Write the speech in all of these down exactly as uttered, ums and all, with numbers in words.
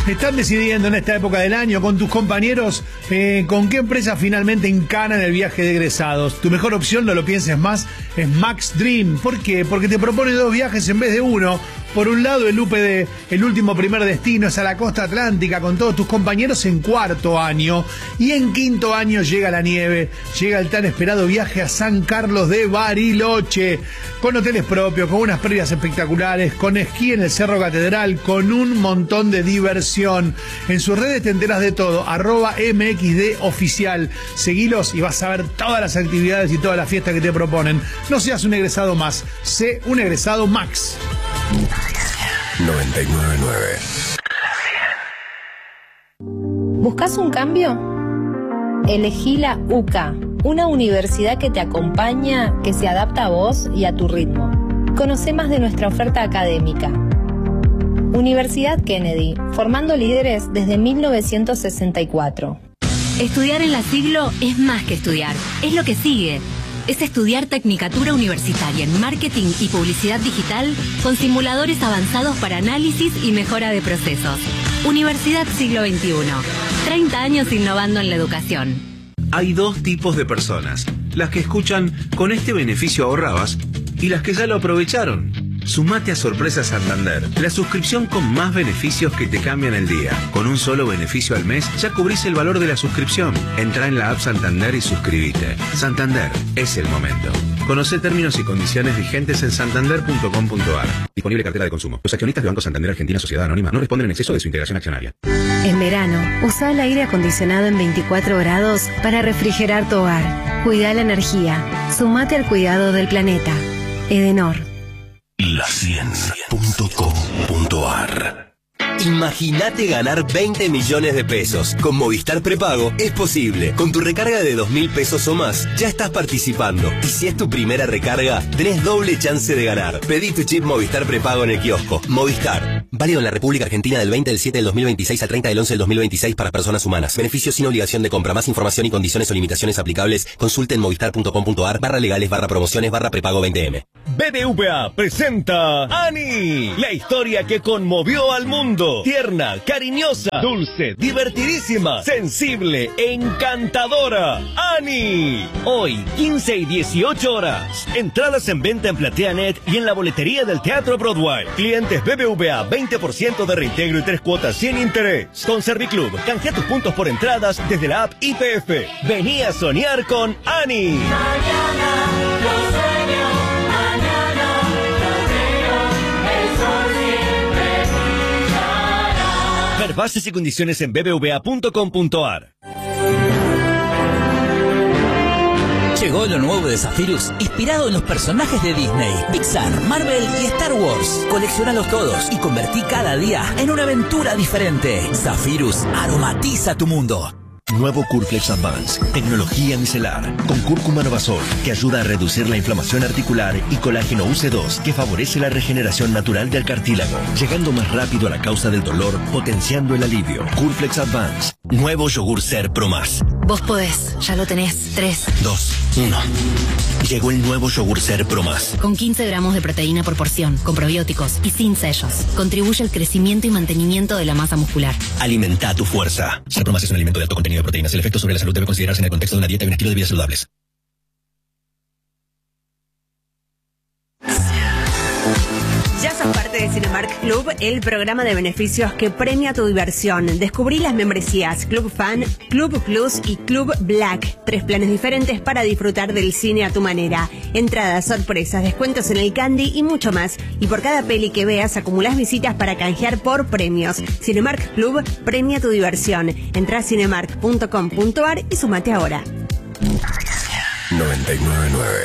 ¿Están decidiendo en esta época del año con tus compañeros eh, con qué empresa finalmente encaran el viaje de egresados? Tu mejor opción, no lo pienses más, es Max Dream. ¿Por qué? Porque te propone dos viajes en vez de uno. Por un lado, el U P D, el último primer destino, es a la costa atlántica con todos tus compañeros en cuarto año. Y en quinto año llega la nieve, llega el tan esperado viaje a San Carlos de Bariloche, con hoteles propios, con unas previas espectaculares, con esquí en el Cerro Catedral, con un montón de diversión. En sus redes te enteras de todo, arroba M X D oficial. Seguilos y vas a ver todas las actividades y todas las fiestas que te proponen. No seas un egresado más, sé un egresado Max. noventa y nueve punto nueve. ¿Buscas un cambio? Elegí la U C A, una universidad que te acompaña, que se adapta a vos y a tu ritmo. Conoce más de nuestra oferta académica. Universidad Kennedy, formando líderes desde mil novecientos sesenta y cuatro. Estudiar en la Siglo es más que estudiar, es lo que sigue. Es estudiar Tecnicatura Universitaria en Marketing y Publicidad Digital con simuladores avanzados para análisis y mejora de procesos. Universidad Siglo veintiuno. treinta años innovando en la educación. Hay dos tipos de personas. Las que escuchan "con este beneficio ahorrabas" y las que ya lo aprovecharon. Sumate a Sorpresa Santander, la suscripción con más beneficios que te cambian el día. Con un solo beneficio al mes ya cubrís el valor de la suscripción. Entrá en la app Santander y suscríbete. Santander, es el momento. Conocé términos y condiciones vigentes en santander punto com punto ar. Disponible cartera de consumo. Los accionistas de Banco Santander Argentina Sociedad Anónima no responden en exceso de su integración accionaria. En verano, usa el aire acondicionado en veinticuatro grados para refrigerar tu hogar. Cuida la energía. Sumate al cuidado del planeta. Edenor. La cien punto com punto ar. Imagínate ganar veinte millones de pesos. Con Movistar Prepago es posible. Con tu recarga de dos mil pesos o más, ya estás participando. Y si es tu primera recarga, tenés doble chance de ganar. Pedí tu chip Movistar Prepago en el kiosco. Movistar. Válido en la República Argentina del veinte del siete del dos mil veintiséis al treinta del once del dos mil veintiséis para personas humanas. Beneficios sin obligación de compra. Más información y condiciones o limitaciones aplicables. Consulte en movistar punto com punto ar barra legales barra promociones barra prepago veinte eme. B B V A presenta Annie, la historia que conmovió al mundo. Tierna, cariñosa, dulce, divertidísima, sensible, encantadora. Annie. Hoy, quince y dieciocho horas. Entradas en venta en PlateaNet y en la boletería del Teatro Broadway. Clientes B B V A, veinte por ciento de reintegro y tres cuotas sin interés. Con Serviclub, canjea tus puntos por entradas desde la app I P F. Vení a soñar con Annie. Mañana, los sueños. Ver bases y condiciones en b b v a punto com punto ar. Llegó lo nuevo de Zephyrus, inspirado en los personajes de Disney, Pixar, Marvel y Star Wars. Coleccionalos todos y convertí cada día en una aventura diferente. Zephyrus aromatiza tu mundo. Nuevo Curflex Advance, tecnología micelar, con cúrcuma novasol, que ayuda a reducir la inflamación articular, y colágeno U C dos, que favorece la regeneración natural del cartílago, llegando más rápido a la causa del dolor, potenciando el alivio. Curflex Advance, nuevo yogur Ser Pro Más. Vos podés, ya lo tenés. tres, dos, uno. Llegó el nuevo yogur Ser Pro Más. Con quince gramos de proteína por porción, con probióticos y sin sellos. Contribuye al crecimiento y mantenimiento de la masa muscular. Alimenta tu fuerza. Ser Pro Más es un alimento de alto contenido de proteínas. El efecto sobre la salud debe considerarse en el contexto de una dieta y un estilo de vida saludables. Ya sos parte de Cinemark Club, el programa de beneficios que premia tu diversión. Descubrí las membresías Club Fan, Club Plus y Club Black. Tres planes diferentes para disfrutar del cine a tu manera. Entradas, sorpresas, descuentos en el candy y mucho más. Y por cada peli que veas acumulás visitas para canjear por premios. Cinemark Club premia tu diversión. Entrá a cinemark punto com punto ar y sumate ahora. noventa y nueve punto nueve.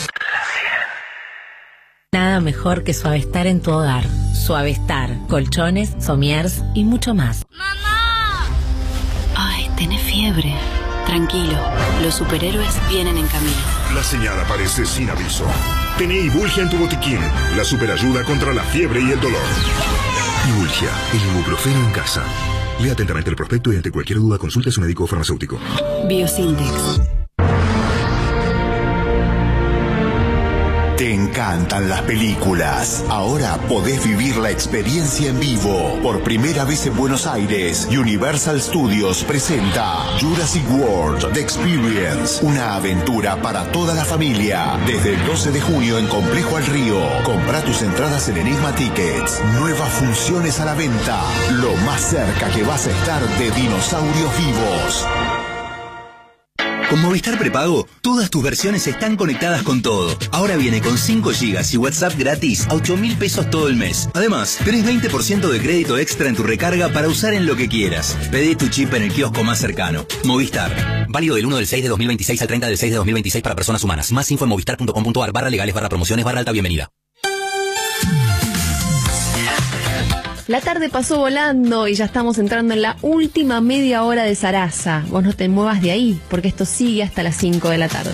Nada mejor que Suavestar en tu hogar. Suavestar, colchones, somiers y mucho más. ¡Mamá! Ay, tenés fiebre. Tranquilo, los superhéroes vienen en camino. La señal aparece sin aviso. Tené Ibulgia en tu botiquín, la superayuda contra la fiebre y el dolor. Ibulgia, el ibuprofeno en casa. Lea atentamente el prospecto y ante cualquier duda consulte a su médico farmacéutico. Biosildex. Te encantan las películas. Ahora podés vivir la experiencia en vivo. Por primera vez en Buenos Aires, Universal Studios presenta Jurassic World The Experience. Una aventura para toda la familia. Desde el doce de junio en Complejo al Río. Comprá tus entradas en Enigma Tickets. Nuevas funciones a la venta. Lo más cerca que vas a estar de dinosaurios vivos. Con Movistar Prepago, todas tus versiones están conectadas con todo. Ahora viene con cinco gigas y WhatsApp gratis a ocho mil pesos todo el mes. Además, tenés veinte por ciento de crédito extra en tu recarga para usar en lo que quieras. Pedí tu chip en el kiosco más cercano. Movistar. Válido del uno del seis de dos mil veintiséis al treinta del seis de dos mil veintiséis para personas humanas. Más info en movistar punto com punto ar barra legales barra promociones barra alta bienvenida. La tarde pasó volando y ya estamos entrando en la última media hora de Sarasa. Vos no te muevas de ahí, porque esto sigue hasta las cinco de la tarde.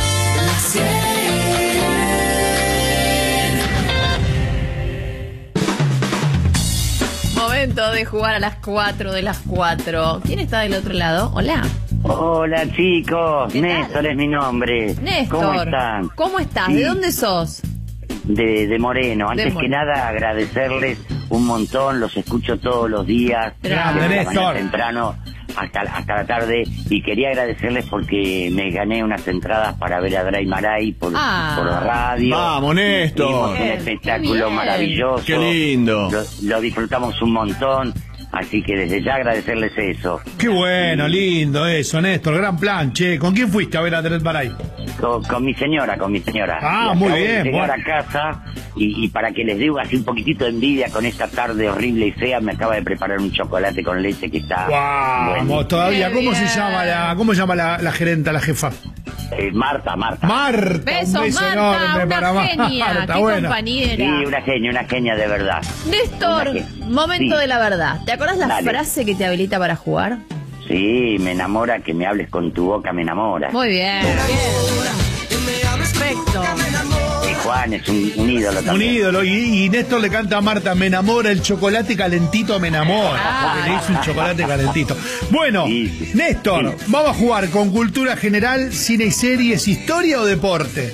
Momento de jugar a las cuatro de las cuatro. ¿Quién está del otro lado? Hola. Hola chicos, Néstor es mi nombre. Néstor. ¿Cómo están? ¿Cómo estás? Sí. ¿De dónde sos? De, de Moreno. Antes De que Moreno. nada agradecerles un montón, los escucho todos los días, Grande, desde la Néstor. mañana temprano hasta, hasta la tarde, y quería agradecerles porque me gané unas entradas para ver a Dray Maray por, Ah. por la radio. Vamos, Néstor. Hicimos un Bien, espectáculo qué bien. maravilloso. Qué lindo. Lo, lo disfrutamos un montón, así que desde ya agradecerles eso. Qué bueno, lindo eso, Néstor. Gran plan, che. ¿Con quién fuiste a ver a Dray Maray? Con, con mi señora, con mi señora. Ah, Y muy acabo de bien, llegar bueno. a casa y, y para que les dé así un poquitito de envidia con esta tarde horrible y fea, me acaba de preparar un chocolate con leche que está Vamos, buenísimo. todavía. Qué ¿Cómo se bien. llama la, cómo se llama la, la gerenta, la jefa? Eh, Marta, Marta. Marta. Besos, un beso Marta, enorme una para genia, Marta. qué Bueno. compañera. Sí, una genia, una genia de verdad. Néstor, Una genia. momento Sí. de la verdad. ¿Te acordás la Dale. frase que te habilita para jugar? Sí, me enamora que me hables con tu boca, me enamora. Muy bien, bien. Perfecto. Y Juan es un, un ídolo Un también. ídolo. Y, y Néstor le canta a Marta, me enamora el chocolate calentito, me enamora. Ah. Porque le hizo un chocolate calentito. Bueno, Sí, sí. Néstor, Sí. vamos a jugar con cultura general, cine y series, historia o deporte.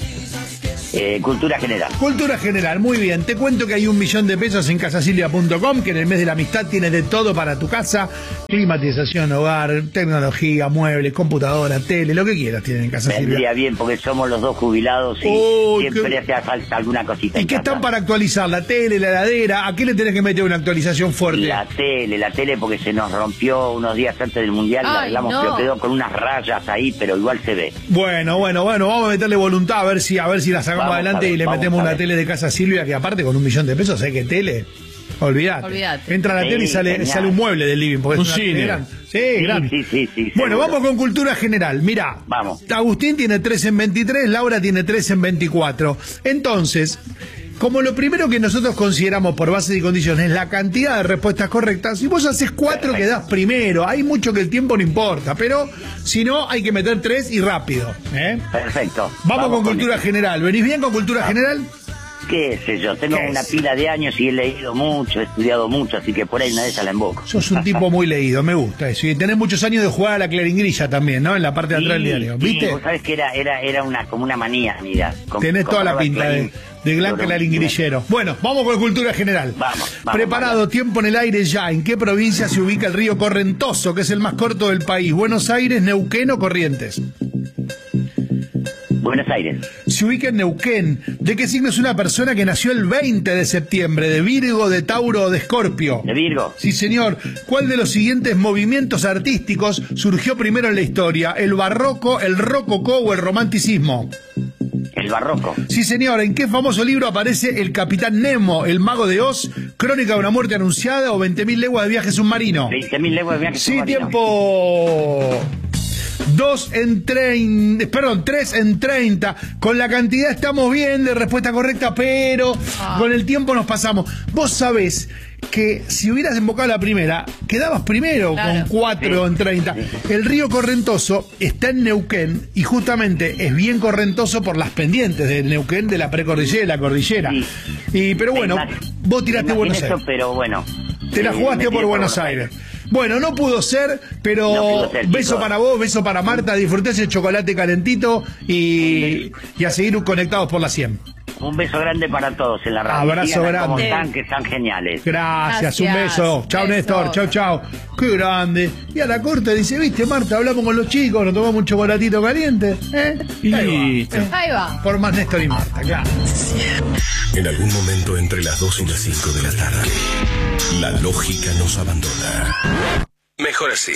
Eh, cultura general. Cultura general, muy bien. Te cuento que hay un millón de pesos en casasilvia punto com, que en el mes de la amistad tiene de todo para tu casa. Climatización, hogar, tecnología, muebles, computadora, tele, lo que quieras tienen en Casa Silvia. Vendría bien porque somos los dos jubilados y Uy, siempre qué- hace falta alguna cosita. ¿Y en qué casa. están para actualizar? ¿La tele, la heladera? ¿A qué le tenés que meter una actualización fuerte? La tele, la tele porque se nos rompió unos días antes del mundial, la Ay, arreglamos, no. pero quedó con unas rayas ahí, pero igual se ve. Bueno, bueno, bueno, vamos a meterle voluntad a ver si, a ver si la sacamos Vamos adelante a ver, y le vamos metemos a una ver. tele de Casa Silvia, que aparte con un millón de pesos, ¿sabes qué tele? Olvídate. Olvídate. Entra a la Sí, tele y sale, genial. sale un mueble del living, porque Un es una tele cine. grande. Sí, Sí, grande. sí, sí, sí, Bueno, seguro. vamos con cultura general. Mirá, Vamos. Agustín tiene tres en veintitrés, Laura tiene tres en veinticuatro. Entonces, como lo primero que nosotros consideramos por base y condiciones es la cantidad de respuestas correctas, si vos haces cuatro quedás primero. Hay mucho que el tiempo no importa, pero si no, hay que meter tres y rápido. ¿eh? Perfecto. Vamos, con cultura eso. general. ¿Venís bien con cultura general? ¿Qué sé yo? Tengo ¿Qué una es? pila de años y he leído mucho, he estudiado mucho, así que por ahí una de esas la emboco. Sos un tipo muy leído, me gusta eso. Y tenés muchos años de jugar a la claringrilla también, ¿no? En la parte de atrás del diario. Sí, ¿Viste? vos sabés que era, era, era una, como una manía, mira. Com- Tenés toda la compraba pinta de, Clarín, de gran pero- claringrillero. Bueno, vamos con cultura general. Vamos, vamos, Preparado, vamos. tiempo en el aire ya. ¿En qué provincia se ubica el río Correntoso, que es el más corto del país? ¿Buenos Aires, Neuquén o Corrientes? Buenos Aires. Se ubica en Neuquén. ¿De qué signo es una persona que nació el veinte de septiembre? ¿De Virgo, de Tauro o de Escorpio? De Virgo. Sí, señor. ¿Cuál de los siguientes movimientos artísticos surgió primero en la historia? ¿El barroco, el rococó o el romanticismo? El barroco. Sí, señor. ¿En qué famoso libro aparece el Capitán Nemo, el mago de Oz, Crónica de una muerte anunciada o veinte mil leguas de viaje submarino? veinte mil leguas de viaje Sí, submarino. tiempo. Dos en treinta, perdón, tres en treinta. Con la cantidad estamos bien de respuesta correcta, pero Ah. con el tiempo nos pasamos. Vos sabés que si hubieras embocado la primera, quedabas primero Claro. con cuatro en treinta. El río Correntoso está en Neuquén y justamente es bien correntoso por las pendientes de Neuquén, de la precordillera y la cordillera. Sí. Y, pero bueno, Me imag- vos tiraste me Buenos imaginé Aires. eso, pero bueno. Te la Eh, jugaste me tiré por Buenos Aires. Bueno, no pudo ser, pero No pudo ser, beso chicos. para vos, beso para Marta, disfruté ese chocolate calentito y, y a seguir conectados por la cien. Un beso grande para todos en la radio. Abrazo Sigan grande. Como están, que están geniales. Gracias, Gracias. un beso. Chao, Beso. Néstor. Chao, chao. Qué grande. Y a la corte dice, viste, Marta, hablamos con los chicos, nos tomamos un chocolatito caliente. ¿Eh? Y Ahí va. listo. Eh, Ahí va. Por más Néstor y Marta, claro. En algún momento entre las dos y las cinco de la tarde, la lógica nos abandona. Mejor así.